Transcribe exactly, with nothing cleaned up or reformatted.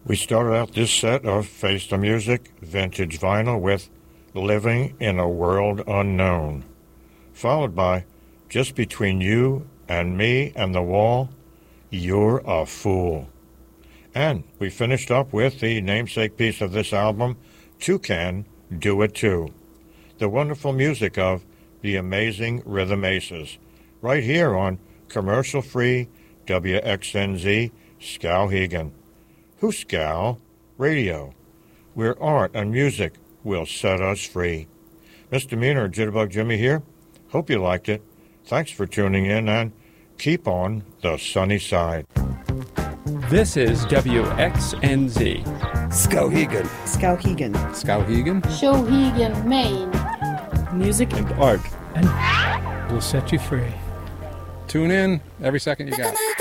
We started out this set of Face the Music Vintage Vinyl with Living in a World Unknown, followed by Just Between You and Me and the Wall, You're a Fool. And we finished up with the namesake piece of this album, Toucan, Do It Too, the wonderful music of the amazing Rhythm Aces, right here on commercial-free W X N Z Skowhegan. Hooskow Radio, where art and music will set us free. Misdemeanor Jitterbug Jimmy here. Hope you liked it. Thanks for tuning in and keep on the sunny side. This is W X N Z. Skowhegan. Skowhegan. Skowhegan. Skowhegan, Maine. Music and art. And will set you free. Tune in every second you got.